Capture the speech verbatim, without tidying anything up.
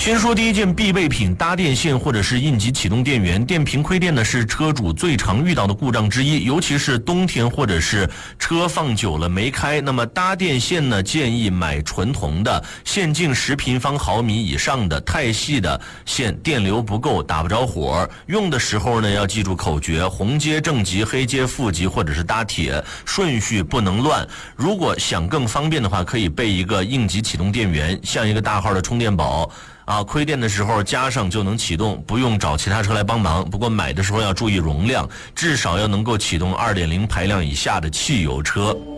先说第一件必备品，搭电线或者是应急启动电源。电瓶亏电呢是车主最常遇到的故障之一，尤其是冬天或者是车放久了没开，那么搭电线呢建议买纯铜的，线径十平方毫米以上的，太细的线电流不够，打不着火。用的时候呢要记住口诀：红接正极，黑接负极，或者是搭铁，顺序不能乱。如果想更方便的话，可以备一个应急启动电源，像一个大号的充电宝啊，亏电的时候加上就能启动，不用找其他车来帮忙。不过买的时候要注意容量，至少要能够启动 二点零 排量以下的汽油车。